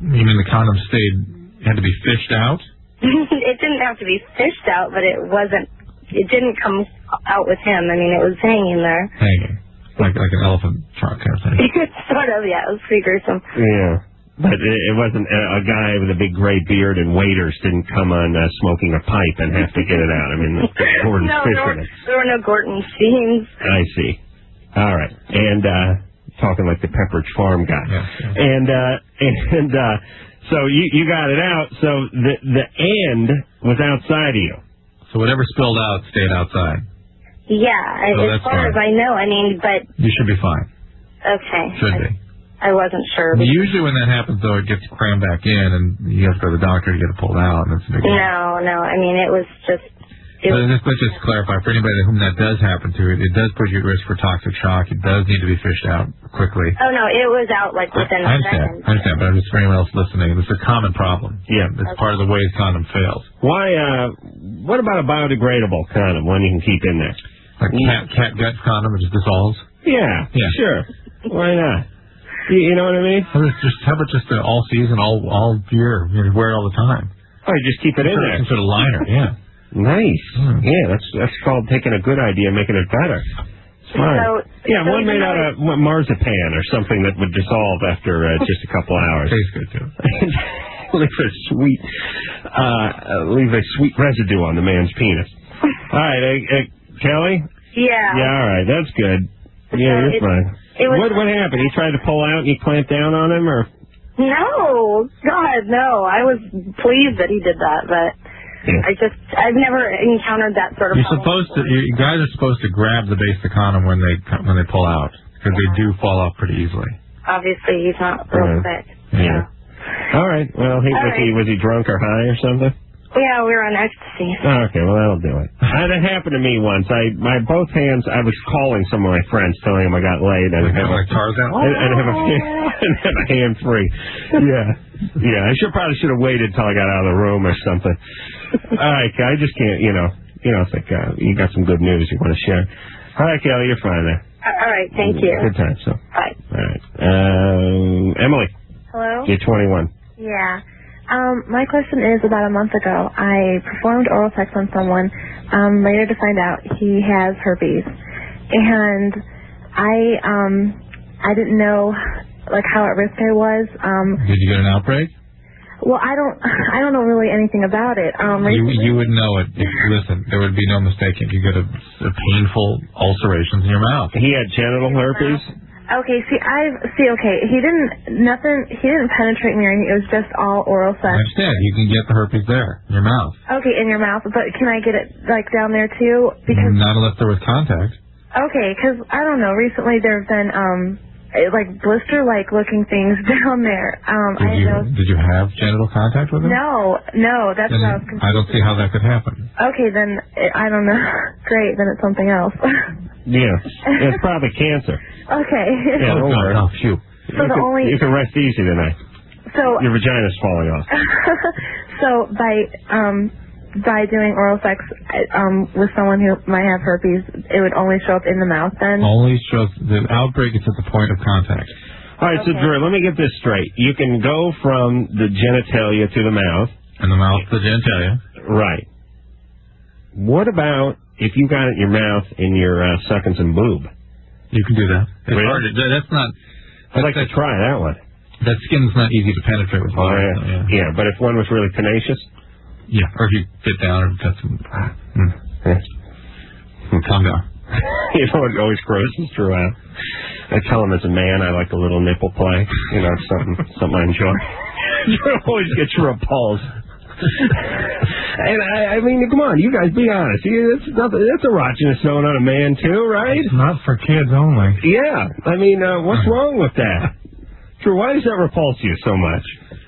You mean the condom had to be fished out? It didn't have to be fished out, but it didn't come out with him. I mean, it was hanging there. Hanging. Like an elephant trunk kind of thing. Sort of, yeah. It was pretty gruesome. Yeah. But it wasn't a guy with a big gray beard and waiters didn't come on smoking a pipe and have to get it out. I mean, Gordon's fishing it. There were no Gordon scenes. I see. All right. And talking like the Pepperidge Farm guy. Yeah. And so you got it out. So the end was outside of you. So whatever spilled out stayed outside. Yeah, so as far as I know. I mean, but... You should be fine. Okay. Should be. I wasn't sure. Usually when that happens, though, it gets crammed back in, and you have to go to the doctor to get it pulled out. And that's a big deal. No. I mean, it was just... Let's just clarify, for anybody to whom that does happen to, it does put you at risk for toxic shock. It does need to be fished out quickly. Oh, no, it was out, like, within a second. I understand, but I'm just for anyone else listening, this is a common problem. Yeah. It's part of the way the condom fails. What about a biodegradable condom, one you can keep in there? Like cat gut condom, which dissolves? Yeah, sure. Why not? You know what I mean? How about just all season, all year? You wear it all the time. Oh, you just keep it in there. Some sort of liner, yeah. Nice. Yeah, that's called taking a good idea and making it better. Smart. One made out of marzipan or something that would dissolve after just a couple hours. Tastes good, too. leave a sweet residue on the man's penis. All right, Kelly? Yeah. Yeah, all right, that's good. Yeah, you're fine. What happened? He tried to pull out and you clamped down on him, or? No, God, no. I was pleased that he did that, but I've never encountered that sort of problem. You guys are supposed to grab the base of the condom when they pull out, because they do fall off pretty easily. Obviously, he's not real thick. Yeah. All right. Well, was he drunk or high or something? Yeah, we were on ecstasy. Okay, well, that'll do it. That happened to me once. My both hands, I was calling some of my friends, telling them I got laid. And have a hand free. Yeah. I probably should have waited till I got out of the room or something. All right, I just can't, think you got some good news you want to share. All right, Kelly, you're fine there. All right, thank you. Good time, so. Bye. All right. Emily. Hello? You're 21. Yeah. My question is, about a month ago, I performed oral sex on someone, later to find out he has herpes. And I didn't know, how at risk I was. Did you get an outbreak? Well, I don't know really anything about it. You would know it. Listen, there would be no mistake if you get a painful ulcerations in your mouth. He had genital herpes? Okay, he didn't penetrate me or anything. It was just all oral sex. I understand. You can get the herpes there, in your mouth. Okay, in your mouth, but can I get it, down there, too? Because not unless there was contact. Okay, because, I don't know, recently there have been, blister-like looking things down there. Did you have genital contact with him? No, that's what I was confused. I don't see how that could happen. Okay, then, I don't know. Great, then it's something else. Yeah, it's probably cancer. Okay. Yeah, don't worry. Oh, phew. You can rest easy tonight. So your vagina's falling off. So by doing oral sex with someone who might have herpes, it would only show up in the mouth then? Only shows the outbreak is at the point of contact. All right, so Drew, let me get this straight. You can go from the genitalia to the mouth. And the mouth to the genitalia. Right. What about if you got it in your mouth and you're sucking some boob? You can do that. It's really? hard. That's not... I'd like to try that one. That skin's not easy to penetrate with. Yeah, but if one was really tenacious? Yeah, or if you get down or got some... Calm down. You know what always grosses Drew out? I tell him as a man I like a little nipple play. Something I enjoy. Drew always gets repulsed. And I mean, come on, you guys, be honest. It's erogenous zone on a man too, right? It's not for kids only. Yeah, I mean, what's wrong with that? Drew, why does that repulse you so much?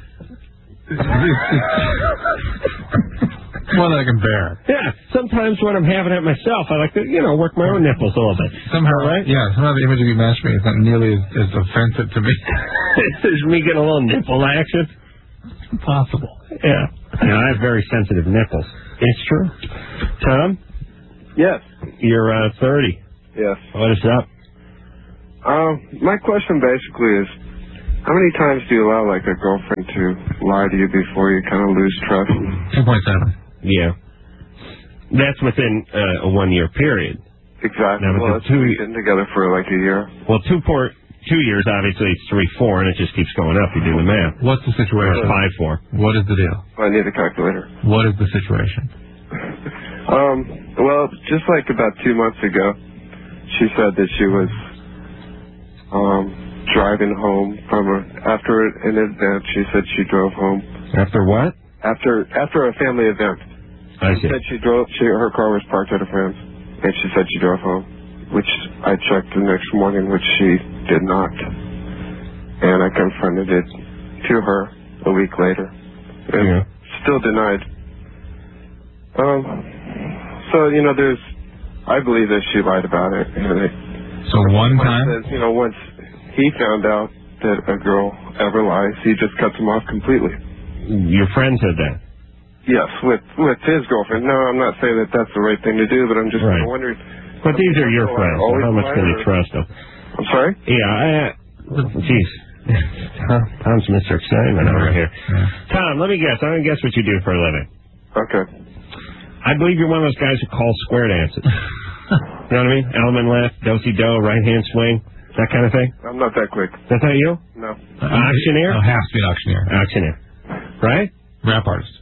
More than I can bear. Yeah, sometimes when I'm having it myself, I like to, work my own nipples a little bit. Somehow, right? Yeah, somehow the image of you masturbating is not nearly as offensive to me. Is me getting a little nipple action? It's impossible. Yeah. I have very sensitive nipples. It's true. Tom? Yes. You're 30. Yes. What is up? My question basically is, How many times do you allow, like, a girlfriend to lie to you before you kind of lose trust? 2.7. Yeah. That's within a 1 year period. Exactly. Now, well, we've been together for like a year. Well, 2 years, obviously, it's 3-4, and it just keeps going up. You do the math. What's the situation? 5-4. What is the deal? I need a calculator. What is the situation? Well, just like about 2 months ago, she said that she was driving home after an event. She said she drove home. After what? After a family event. I see. She said her car was parked at a friend's, and she said she drove home, which I checked the next morning, which she did not. And I confronted it to her a week later, and still denied. So, I believe that she lied about it. So one time? Says, once he found out that a girl ever lies, he just cuts them off completely. Your friend said that? Yes, with his girlfriend. No, I'm not saying that that's the right thing to do, but I'm just wondering. But these are your friends, so how much can you trust them? I'm sorry? Yeah, jeez. Tom's Mr. Excitement over here. Yeah. Tom, let me guess. I'm going to guess what you do for a living. Okay. I believe you're one of those guys who calls square dances. You know what I mean? Element left, do-si-do, right-hand swing, that kind of thing? I'm not that quick. That's not you? No. Auctioneer? No, has to be an auctioneer. Auctioneer. Right? Rap artist.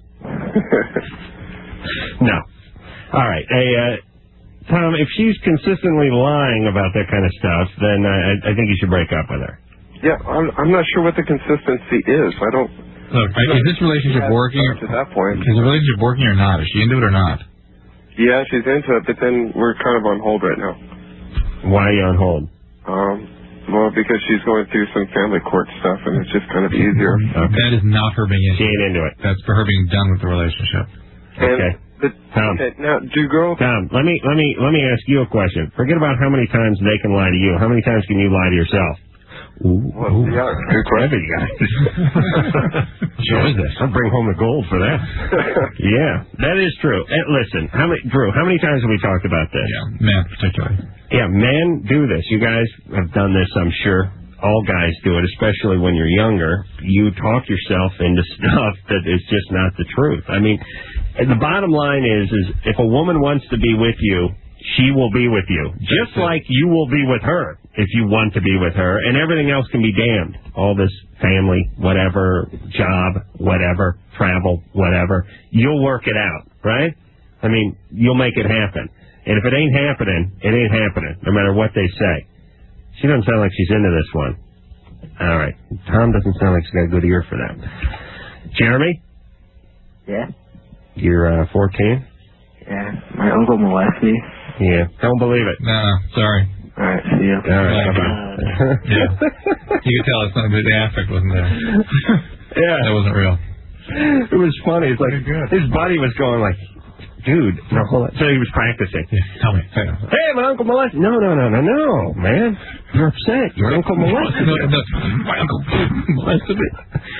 No. All right. Hey, Tom, if she's consistently lying about that kind of stuff, then I think you should break up with her. Yeah, I'm not sure what the consistency is. I don't... Look, is this relationship working? To that point. Is the relationship working or not? Is she into it or not? Yeah, she's into it, but then we're kind of on hold right now. Why are you on hold? Well, because she's going through some family court stuff, and it's just kind of easier. Okay. That is not her being into it. She ain't into it. That's for her being done with the relationship. Okay. Tom. Okay, now, do girls... Tom, let me ask you a question. Forget about how many times they can lie to you. How many times can you lie to yourself? Well, yeah, good question, guys. Sure is this. I'll bring home the gold for that. Yeah, that is true. Listen, Drew, how many times have we talked about this? Yeah, men particularly. Yeah, men do this. You guys have done this, I'm sure. All guys do it, especially when you're younger. You talk yourself into stuff that is just not the truth. I mean, the bottom line is if a woman wants to be with you, she will be with you. Just like you will be with her if you want to be with her, and everything else can be damned. All this family, whatever, job, whatever, travel, whatever. You'll work it out, right? I mean, you'll make it happen. And if it ain't happening, it ain't happening, no matter what they say. She doesn't sound like she's into this one. All right. Tom doesn't sound like he's got a good ear for that. Jeremy? Yeah? You're 14? Yeah. My uncle molested me. Yeah. Don't believe it. No, sorry. All right, see you. All right, yeah. You could tell it's not the affect wasn't there. Yeah. That wasn't real. It was funny. It's like his buddy was going like, dude, no, hold on. So he was practicing. Yeah, tell me. Hey, my uncle molested. No, man. You're upset. Your uncle molested you. No, my uncle molested me.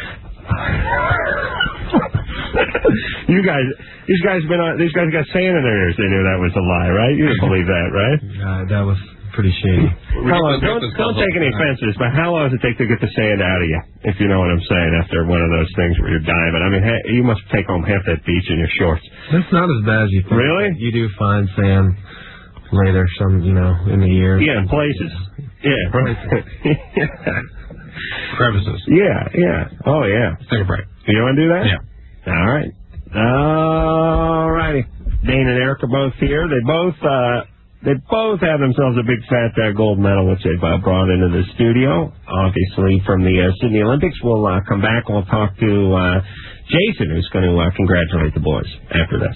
These guys got sand in their ears. They knew that was a lie, right? You didn't believe that, right? That was pretty shady. Don't take any offenses, but how long does it take to get the sand out of you, if you know what I'm saying, after one of those things where you're diving? I mean, you must take home half that beach in your shorts. That's not as bad as you think. Really? You do find sand later, in the year. Yeah, in places. Yeah. Crevices. Yeah. Oh, yeah. Let's take a break. You want to do that? Yeah. All right. All righty. Dane and Eric are both here. They both have themselves a big fat gold medal, which they've brought into the studio, obviously from the Sydney Olympics. We'll come back and we'll talk to Jason, who's going to congratulate the boys after this.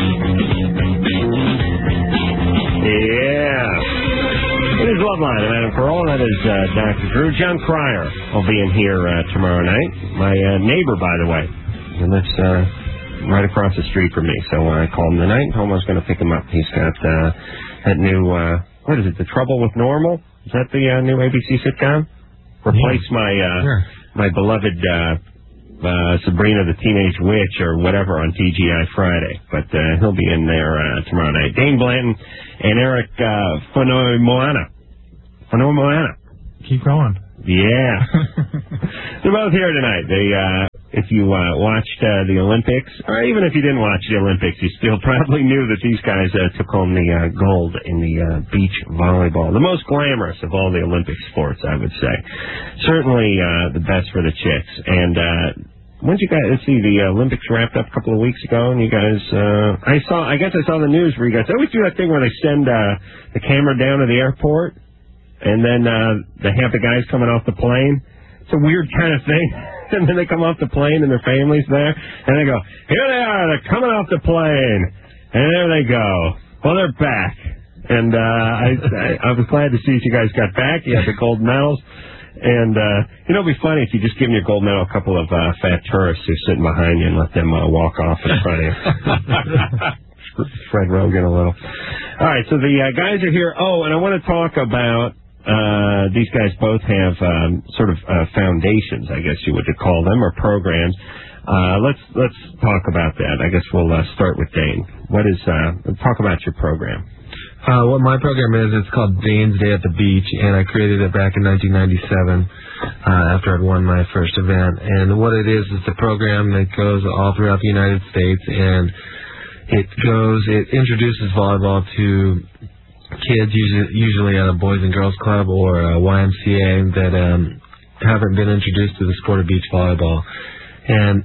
Yeah. It is Loveline of Adam Carolla. That is Dr. Drew. John Cryer will be in here tomorrow night. My neighbor, by the way. He lives right across the street from me. So I called him tonight and told him I was going to pick him up. He's got that new, what is it, The Trouble with Normal? Is that the new ABC sitcom? Replace my beloved Sabrina the Teenage Witch or whatever on TGI Friday. But he'll be in there tomorrow night. Dane Blanton and Eric Fonomoana. Keep going. Yeah. They're both here tonight. If you watched the Olympics, or even if you didn't watch the Olympics, you still probably knew that these guys took home the gold in the beach volleyball. The most glamorous of all the Olympic sports, I would say. Certainly the best for the chicks. And when did you guys, let's see, the Olympics wrapped up a couple of weeks ago, and you guys, I guess I saw the news where you guys always do that thing where they send the camera down to the airport, and then they have the guys coming off the plane. It's a weird kind of thing. And then they come off the plane and their family's there, and they go, here they are, they're coming off the plane. And there they go. Well, they're back. And I was glad to see that you guys got back. You had the gold medals. And, it'd be funny if you just give your gold medal a couple of fat tourists who's sitting behind you and let them walk off in front of you. Fred Rogan a little. All right, so the guys are here. Oh, and I want to talk about... these guys both have sort of foundations, I guess you would call them, or programs. Let's talk about that. I guess we'll start with Dane. Let's talk about your program. What my program is, it's called Dane's Day at the Beach, and I created it back in 1997 after I'd won my first event. And what it is a program that goes all throughout the United States, and it introduces volleyball to kids, usually at a Boys and Girls Club or a YMCA that haven't been introduced to the sport of beach volleyball. And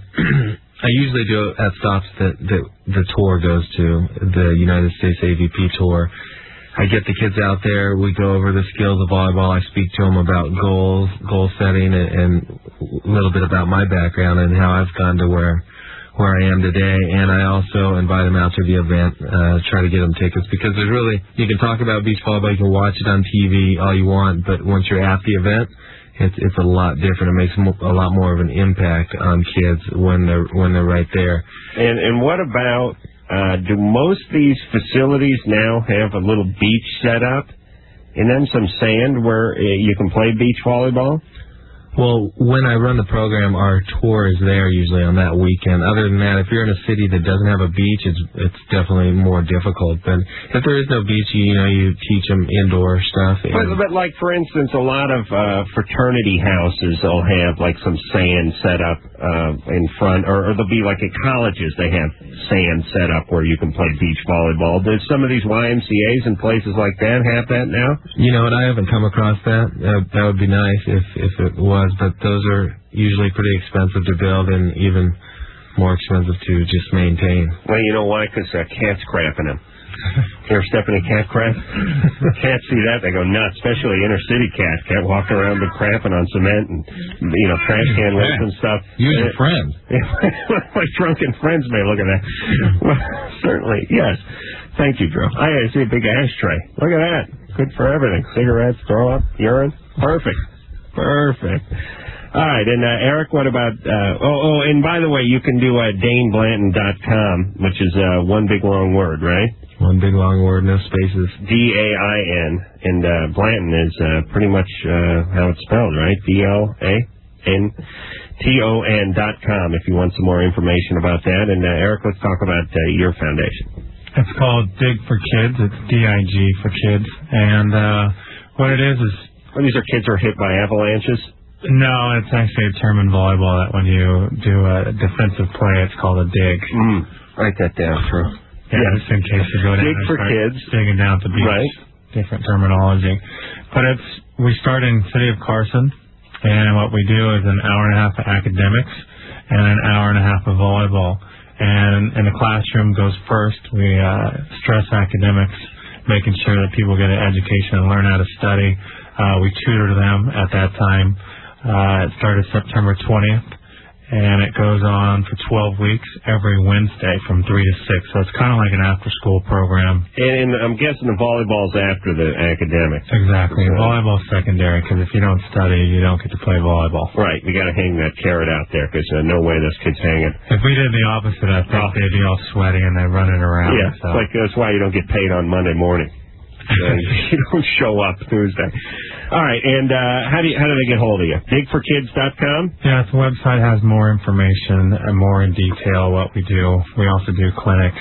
I usually do it at stops that the tour goes to, the United States AVP tour. I get the kids out there, we go over the skills of volleyball, I speak to them about goal setting, and a little bit about my background and how I've gone to where I am today, and I also invite them out to the event, try to get them tickets, because you can talk about beach volleyball, you can watch it on TV all you want, but once you're at the event, it's a lot different. It makes a lot more of an impact on kids when they're right there. And what about, do most of these facilities now have a little beach set up, and then some sand where you can play beach volleyball? Well, when I run the program, our tour is there usually on that weekend. Other than that, if you're in a city that doesn't have a beach, it's definitely more difficult. But if there is no beach, you teach them indoor stuff. But like, for instance, a lot of fraternity houses will have like some sand set up in front, or there'll be like at colleges they have sand set up where you can play beach volleyball. Do some of these YMCAs and places like that have that now? You know what? I haven't come across that. That would be nice if it was. But those are usually pretty expensive to build and even more expensive to just maintain. Well, you know why? Because cats crap in them. You ever step in a cat crap? Cats see that, they go nuts, especially inner city cats. Cat walking around with crapping on cement and, trash can lids and stuff. Use your friends. My drunken friends may look at that. Well, certainly, yes. Thank you, Drew. I see a big ashtray. Look at that. Good for everything. Cigarettes, throw up, urine. Perfect. All right, and Eric, what about, and by the way, you can do DaneBlanton.com, which is one big long word, right? One big long word, no spaces. DAIN, and Blanton is pretty much how it's spelled, right? BLANTON.com if you want some more information about that. And Eric, let's talk about your foundation. It's called Dig for Kids. It's DIG for Kids. And what it is... Well, these are kids who are hit by avalanches? No, it's actually a term in volleyball that when you do a defensive play, it's called a dig. Write that down, Drew. Yeah, just in case you go down dig and for start kids. Digging down at the beach. Right. Different terminology. But we start in the city of Carson, and what we do is an hour and a half of academics and an hour and a half of volleyball. And in the classroom goes first. We stress academics, making sure that people get an education and learn how to study. We tutor them at that time. It started September 20th, and it goes on for 12 weeks every Wednesday from 3 to 6. So it's kind of like an after-school program. And I'm guessing the volleyball's after the academics. Exactly. Volleyball's secondary, because if you don't study, you don't get to play volleyball. Right. We got to hang that carrot out there, because no way those kids hang it. If we did the opposite, I think they'd be all sweaty and they're running around. Yeah, so. That's why you don't get paid on Monday morning. You don't show up Tuesday. All right, and how do they get hold of you? Digforkids.com? Yeah, the website has more information and more in detail what we do. We also do clinics,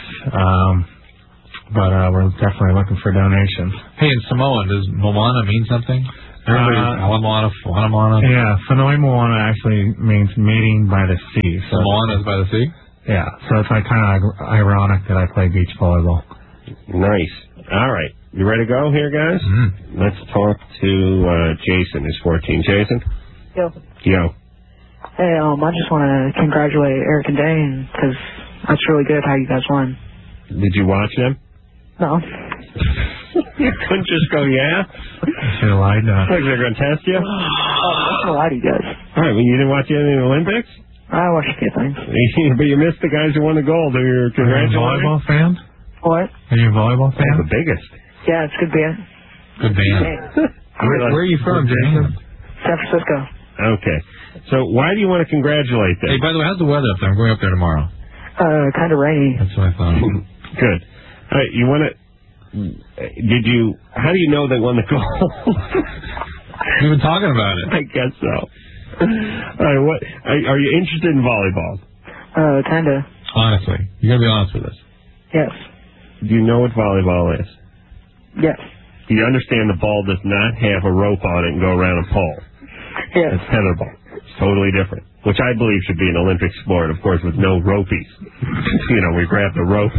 but we're definitely looking for donations. Hey, in Samoan, does Moana mean something? Everybody's Moana. Yeah, Fanoi Moana actually means meeting by the sea. So Moana is by the sea? Yeah, so it's like kind of ironic that I play beach volleyball. Nice. All right. You ready to go here, guys? Mm-hmm. Let's talk to Jason, who's 14. Jason? Yo. Hey, I just want to congratulate Eric and Dane, because that's really good how you guys won. Did you watch them? No. You couldn't just go, yeah? Should have lied to us. Like they're going to test you? I'm not going to lie to you guys. All right, well, you didn't watch any of the Olympics? I watched a few things. But you missed the guys who won the gold. Are you a volleyball fan? What? Are you a volleyball fan? The biggest. Yeah, it's a good band. Good band. Where are you from, Jason? San Francisco. Okay. So why do you want to congratulate them? Hey, by the way, how's the weather up there? I'm going up there tomorrow. Kind of rainy. That's what I thought. Good. All right, you want to... How do you know they won the gold? We've been talking about it. I guess so. All right, what are you interested in volleyball? Kind of. Honestly, you got to be honest with us. Yes. Do you know what volleyball is? Yes. Do you understand the ball does not have a rope on it and go around a pole? Yes. It's tetherball. It's totally different, which I believe should be an Olympic sport, of course, with no ropies. We grab the rope.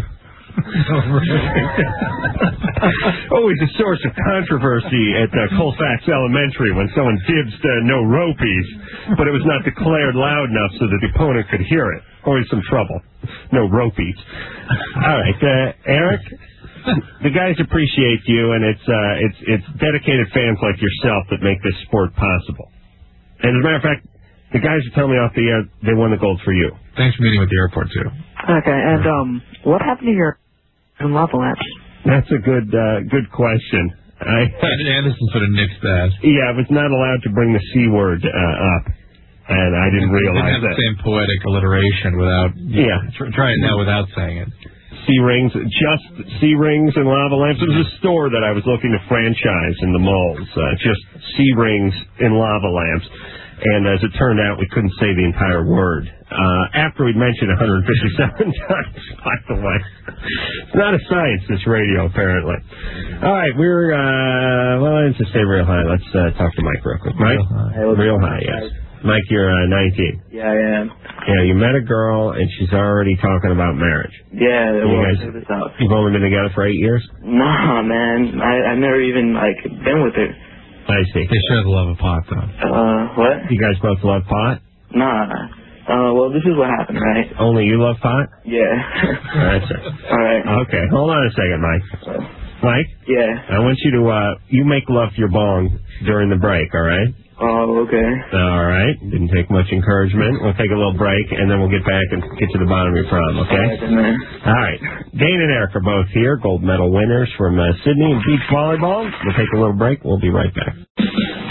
Always a source of controversy at Colfax Elementary when someone dibs no ropies, but it was not declared loud enough so that the opponent could hear it. Always some trouble. No ropies. All right, Eric, the guys appreciate you, and it's dedicated fans like yourself that make this sport possible. And as a matter of fact, the guys are telling me off the air they won the gold for you. Thanks for meeting with the airport too. Okay, and what happened to your lava lamps? That's a good question. Anderson sort of nixed that. Yeah, I was not allowed to bring the C word up, and I didn't realize that. It didn't have the same poetic alliteration without... Yeah. Try it now without saying it. C-rings, just C-rings and lava lamps. It was a store that I was looking to franchise in the malls, just C-rings and lava lamps. And as it turned out, we couldn't say the entire word. After we'd mentioned 157 times, by the way. It's not a science, this radio, apparently. All right, let's just say real high. Let's talk to Mike real quick. Mike? Real high, yes. Mike, you're 19. Yeah, I am. Yeah, you met a girl, and she's already talking about marriage. Yeah, check this out. You've only been together for 8 years? Nah, man. I've never even, been with her. I see. They share the love of pot, though. What? You guys both love pot? Nah. Well, this is what happened, right? Only you love pot? Yeah. That's it. All right. Okay, hold on a second, Mike. Mike? Yeah. I want you to, you make love to your bong during the break, all right? Oh, okay. All right. Didn't take much encouragement. We'll take a little break, and then we'll get back and get to the bottom of your problem, okay? All right. Dane and Eric are both here, gold medal winners from Sydney in beach volleyball. We'll take a little break. We'll be right back.